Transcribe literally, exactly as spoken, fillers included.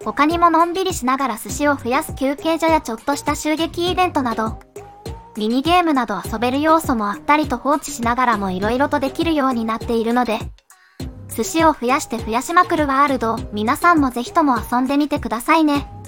他にものんびりしながら寿司を増やす休憩所やちょっとした襲撃イベントなど、ミニゲームなど遊べる要素もあったりと放置しながらも色々とできるようになっているので、寿司を増やして増やしまくるワールドを皆さんもぜひとも遊んでみてくださいね。